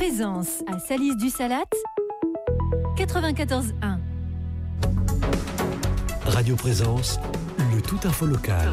Présence à Salis-du-Salat, 94.1. Radio Présence, le tout info local.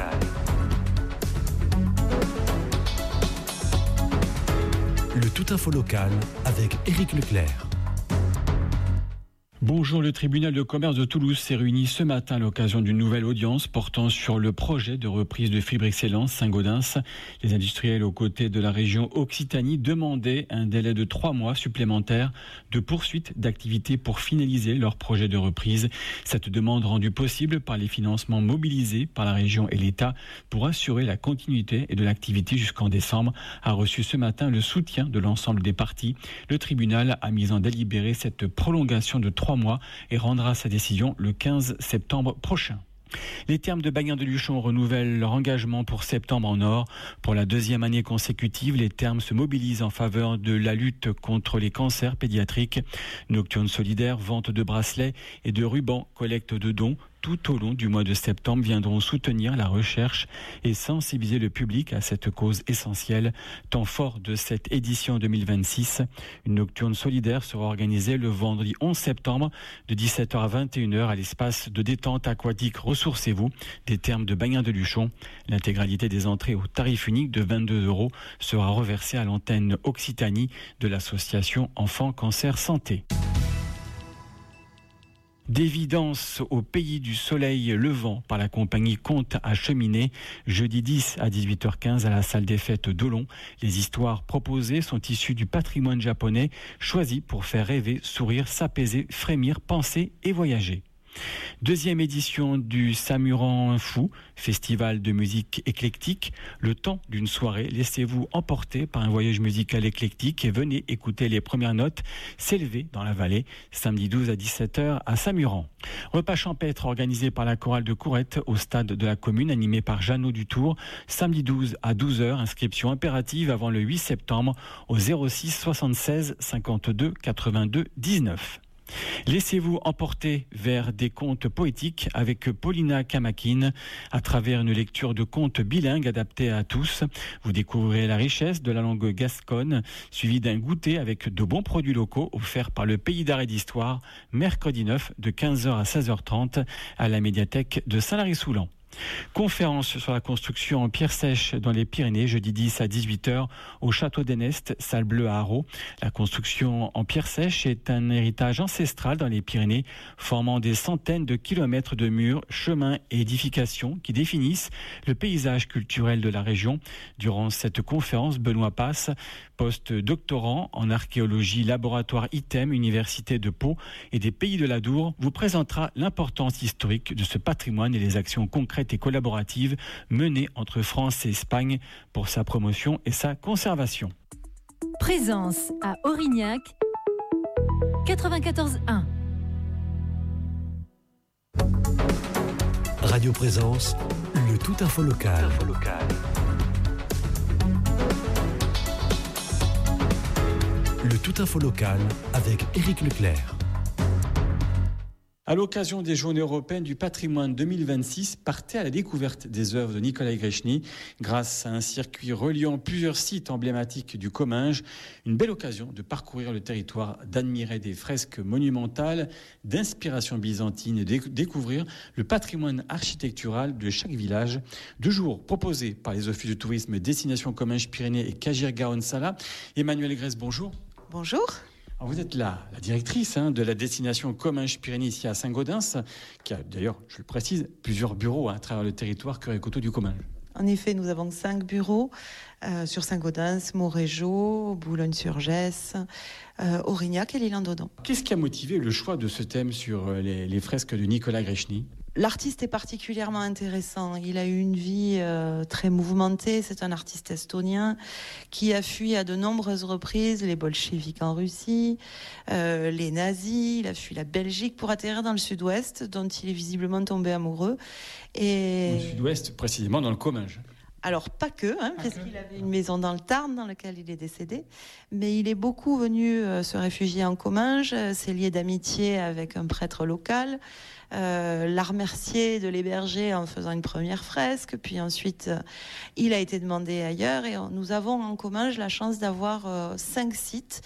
Le tout info local avec Éric Leclerc. Bonjour, le tribunal de commerce de Toulouse s'est réuni ce matin à l'occasion d'une nouvelle audience portant sur le projet de reprise de Fibre Excellence Saint-Gaudens. Les industriels aux côtés de la région Occitanie demandaient un délai de 3 mois supplémentaires de poursuite d'activité pour finaliser leur projet de reprise. Cette demande rendue possible par les financements mobilisés par la région et l'État pour assurer la continuité et de l'activité jusqu'en décembre a reçu ce matin le soutien de l'ensemble des parties. Le tribunal a mis en délibéré cette prolongation de 3 mois et rendra sa décision le 15 septembre prochain. Les termes de Baguin de Luchon renouvellent leur engagement pour septembre en or. Pour la 2e année consécutive, les termes se mobilisent en faveur de la lutte contre les cancers pédiatriques. Nocturne solidaire, vente de bracelets et de rubans, collecte de dons. Tout au long du mois de septembre viendront soutenir la recherche et sensibiliser le public à cette cause essentielle. Temps fort de cette édition 2026, une nocturne solidaire sera organisée le vendredi 11 septembre de 17h à 21h à l'espace de détente aquatique Ressourcez-vous des termes de Baguin de Luchon. L'intégralité des entrées au tarif unique de 22 € sera reversée à l'antenne Occitanie de l'association Enfants Cancer Santé. D'évidence au pays du soleil levant par la compagnie Conte à Cheminée, jeudi 10 à 18h15 à la salle des fêtes d'Olon. Les histoires proposées sont issues du patrimoine japonais, choisi pour faire rêver, sourire, s'apaiser, frémir, penser et voyager. 2e édition du Samuran Fou, festival de musique éclectique. Le temps d'une soirée, laissez-vous emporter par un voyage musical éclectique et venez écouter les premières notes s'élever dans la vallée, samedi 12 à 17h à Samuran. Repas champêtre organisé par la chorale de Courette au stade de la commune, animé par Jeannot Dutour, samedi 12 à 12h, inscription impérative avant le 8 septembre au 06 76 52 82 19. Laissez-vous emporter vers des contes poétiques avec Paulina Kamakine. À travers une lecture de contes bilingues adaptés à tous, vous découvrirez la richesse de la langue gasconne, suivie d'un goûter avec de bons produits locaux offerts par le Pays d'Art et d'Histoire, mercredi 9 de 15h à 16h30 à la médiathèque de Saint-Lary-Soulan. Conférence sur la construction en pierre sèche dans les Pyrénées, jeudi 10 à 18h au Château d'Enest, salle bleue à Haro. La construction en pierre sèche est un héritage ancestral dans les Pyrénées, formant des centaines de kilomètres de murs, chemins et édifications qui définissent le paysage culturel de la région. Durant cette conférence, Benoît Passe, post-doctorant en archéologie, laboratoire ITEM, Université de Pau et des Pays de l'Adour, vous présentera l'importance historique de ce patrimoine et les actions concrètes et collaboratives menées entre France et Espagne pour sa promotion et sa conservation. Présence à Aurignac, 94.1. Radio Présence, le tout info local. Le tout info local avec Éric Leclerc. À l'occasion des Journées européennes du patrimoine 2026, partez à la découverte des œuvres de Nicolae Grechny grâce à un circuit reliant plusieurs sites emblématiques du Comminges. Une belle occasion de parcourir le territoire, d'admirer des fresques monumentales d'inspiration byzantine et de découvrir le patrimoine architectural de chaque village. 2 jours proposés par les offices de tourisme Destination Comminges-Pyrénées et Cagir-Garonne-Sala. Emmanuel Grèce, bonjour. Bonjour. Alors vous êtes la directrice de la destination Comminges-Pyrénées ici à Saint-Gaudens, qui a d'ailleurs, je le précise, plusieurs bureaux à travers le territoire Cœur et Coteaux du Comminges. En effet, nous avons 5 bureaux sur Saint-Gaudens, Montrégeau, Boulogne-sur-Gesse, Aurignac et l'Île-en-Dodon. Qu'est-ce qui a motivé le choix de ce thème sur les fresques de Nicolae Grechny ? L'artiste est particulièrement intéressant. Il a eu une vie très mouvementée. C'est un artiste estonien qui a fui à de nombreuses reprises les bolcheviks en Russie, les nazis. Il a fui la Belgique pour atterrir dans le sud-ouest, dont il est visiblement tombé amoureux. Et... Au sud-ouest, précisément dans le Comminges. Alors, pas que, parce qu'il avait une maison dans le Tarn dans laquelle il est décédé, mais il est beaucoup venu se réfugier en Comminges, s'est lié d'amitié avec un prêtre local, l'a remercié de l'héberger en faisant une première fresque, puis ensuite il a été demandé ailleurs, et nous avons en Comminges la chance d'avoir 5 sites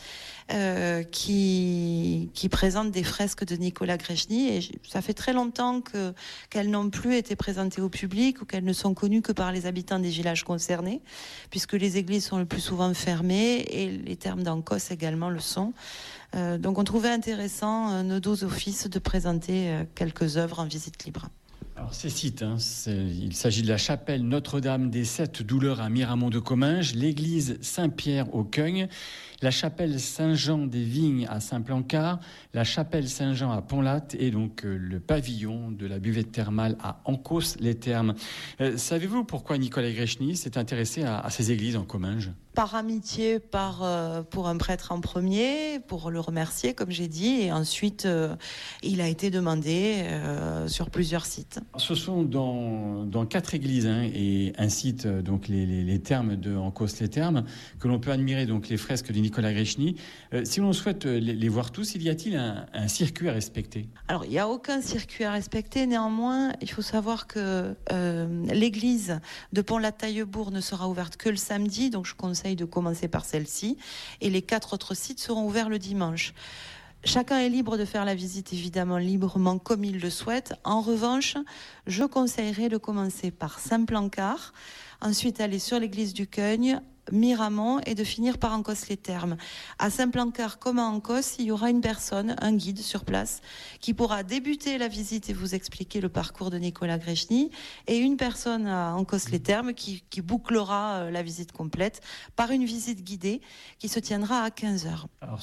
qui présentent des fresques de Nicolas Grechny, et ça fait très longtemps qu'elles n'ont plus été présentées au public ou qu'elles ne sont connues que par les habitants des villages concernés, puisque les églises sont le plus souvent fermées et les thermes d'Ancos également le sont. Donc on trouvait intéressant, nos 12 offices, de présenter quelques œuvres en visite libre. Alors ces sites, il s'agit de la chapelle Notre-Dame des Sept Douleurs à Miramont de Comminges, l'église Saint-Pierre au Cœugne, la chapelle Saint-Jean des Vignes à Saint-Plancard, la chapelle Saint-Jean à Pont-Latte et donc le pavillon de la buvette thermale à Ancos-les-Thermes. Savez-vous pourquoi Nicolas Grechny s'est intéressé à ces églises en Comminges ? Par amitié, pour un prêtre en premier, pour le remercier, comme j'ai dit, et ensuite il a été demandé sur plusieurs sites. Ce sont dans 4 églises et un site, donc les thermes de Ancos-les-Thermes, que l'on peut admirer donc les fresques de Nicolas Grechny. Si l'on souhaite les voir tous, y a-t-il un circuit à respecter ? Alors, il n'y a aucun circuit à respecter. Néanmoins, il faut savoir que l'église de Pont-la-Taillebourg ne sera ouverte que le samedi, donc je conseille de commencer par celle-ci, et les 4 autres sites seront ouverts le dimanche. Chacun est libre de faire la visite, évidemment, librement comme il le souhaite. En revanche, je conseillerais de commencer par Saint-Plancard, ensuite aller sur l'église du Cœugne, Miramont, et de finir par Ancos-les-Thermes. À Saint-Plancard comme à Ancos, il y aura une personne, un guide sur place, qui pourra débuter la visite et vous expliquer le parcours de Nicolas Grechny, et une personne à Ancos-les-Thermes qui bouclera la visite complète par une visite guidée qui se tiendra à 15h. Alors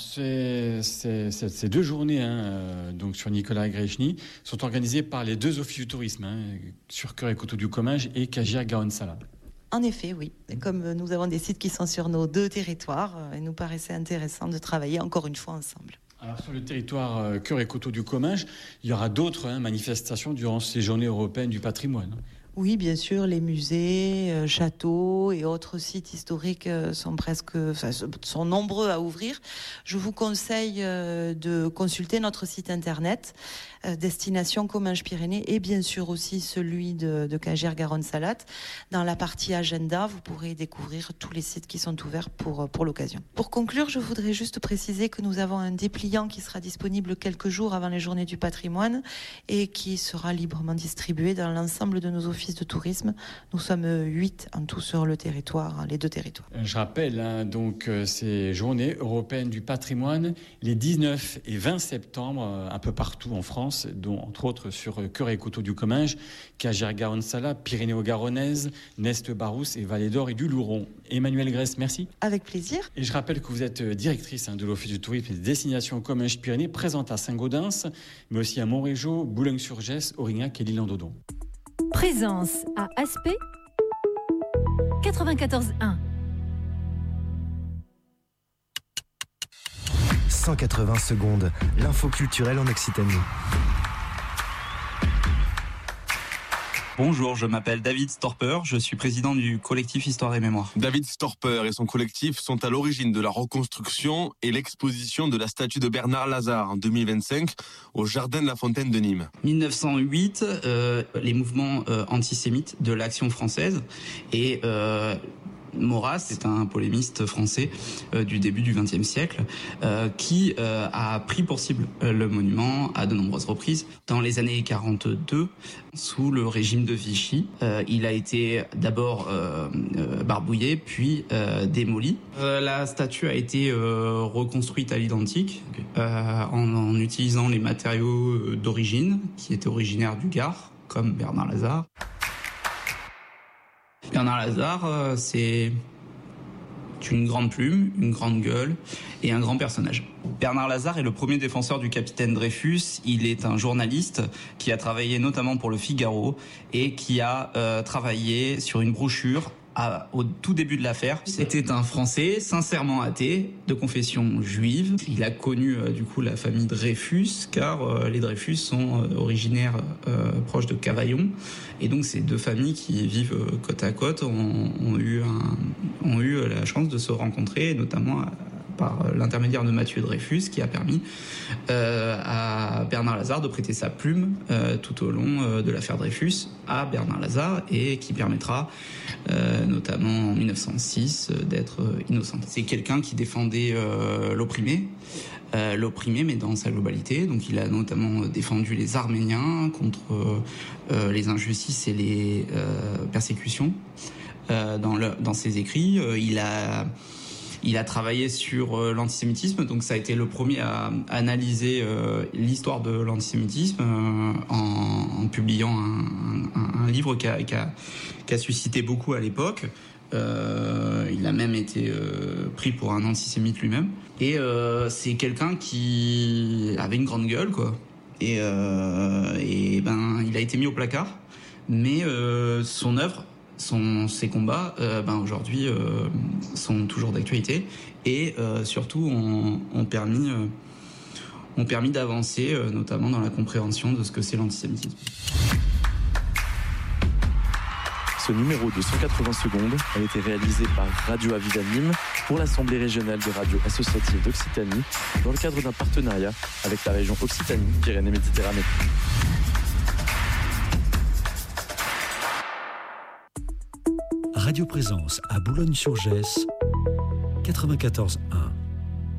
ces 2 journées donc sur Nicolas Grechny sont organisées par les 2 offices du tourisme, sur Cœur et Coteaux du Comminges et Cagières-Garonne-Salade. En effet, oui. Et comme nous avons des sites qui sont sur nos 2 territoires, il nous paraissait intéressant de travailler encore une fois ensemble. Alors sur le territoire Cœur et Coteaux du Comminges, il y aura d'autres manifestations durant ces journées européennes du patrimoine. Oui, bien sûr, les musées, châteaux et autres sites historiques sont nombreux à ouvrir. Je vous conseille de consulter notre site internet Destination Comminges-Pyrénées, et bien sûr aussi celui de Cagières-Garonne-Salade. Dans la partie agenda, vous pourrez découvrir tous les sites qui sont ouverts pour l'occasion. Pour conclure, je voudrais juste préciser que nous avons un dépliant qui sera disponible quelques jours avant les journées du patrimoine et qui sera librement distribué dans l'ensemble de nos offices de tourisme. Nous sommes 8 en tout sur le territoire, les 2 territoires. Je rappelle donc ces journées européennes du patrimoine, les 19 et 20 septembre, un peu partout en France, dont entre autres sur Cœur et Coteaux du Comminges, Cagières-Garonne-Salade, Pyrénées-Garonnaise, Neste-Barousse et Vallée d'Or et du Louron. Emmanuelle Grèce, merci. Avec plaisir. Et je rappelle que vous êtes directrice de l'Office du tourisme et des destinations Comminges-Pyrénées, présente à Saint-Gaudens, mais aussi à Montrégeau, Boulogne-sur-Gesse, Aurignac et l'Île-en-Dodon. Présence à Aspect 94.1. 180 secondes, l'info culturelle en Occitanie. Bonjour, je m'appelle David Storper, je suis président du collectif Histoire et Mémoire. David Storper et son collectif sont à l'origine de la reconstruction et l'exposition de la statue de Bernard Lazare en 2025 au Jardin de la Fontaine de Nîmes. 1908, les mouvements antisémites de l'Action française et Maurras, c'est un polémiste français du début du XXe siècle qui a pris pour cible le monument à de nombreuses reprises. Dans les années 42, sous le régime de Vichy, il a été d'abord barbouillé, puis démoli. La statue a été reconstruite à l'identique en utilisant les matériaux d'origine, qui étaient originaires du Gard, comme Bernard Lazare. Bernard Lazare, c'est une grande plume, une grande gueule et un grand personnage. Bernard Lazare est le premier défenseur du capitaine Dreyfus. Il est un journaliste qui a travaillé notamment pour Le Figaro et qui a travaillé sur une brochure au tout début de l'affaire. C'était un Français sincèrement athée, de confession juive. Il a connu du coup la famille Dreyfus, car les Dreyfus sont originaires proches de Cavaillon. Et donc ces 2 familles qui vivent côte à côte ont eu la chance de se rencontrer, notamment par l'intermédiaire de Mathieu Dreyfus, qui a permis à Bernard Lazare de prêter sa plume tout au long de l'affaire Dreyfus à Bernard Lazare, et qui permettra notamment en 1906 d'être innocent. C'est quelqu'un qui défendait l'opprimé, mais dans sa globalité. Donc il a notamment défendu les Arméniens contre les injustices et les persécutions. Dans ses écrits, il a travaillé sur l'antisémitisme, donc ça a été le premier à analyser l'histoire de l'antisémitisme en publiant un livre qui a suscité beaucoup à l'époque. Il a même été pris pour un antisémite lui-même. Et c'est quelqu'un qui avait une grande gueule, quoi. Et il a été mis au placard, mais son œuvre, ses combats, aujourd'hui sont toujours d'actualité, et surtout ont permis d'avancer, notamment dans la compréhension de ce que c'est l'antisémitisme. Ce numéro de 180 secondes a été réalisé par Radio Aviva Nîmes pour l'Assemblée régionale des radios associatives d'Occitanie dans le cadre d'un partenariat avec la région Occitanie-Pyrénées-Méditerranée. Radio Présence à Boulogne-sur-Gesse, 94.1.